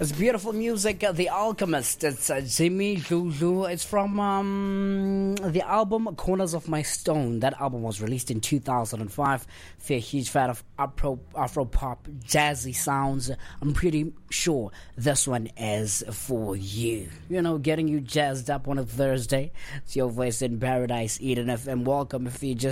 It's beautiful music. The Alchemist. It's Jimmy Lulu. It's from the album Corners of My Stone. That album was released in 2005. If you're a huge fan of Afro pop, jazzy sounds, I'm pretty sure this one is for you. You know, getting you jazzed up on a Thursday. It's your voice in paradise, Eden FM. Welcome if you just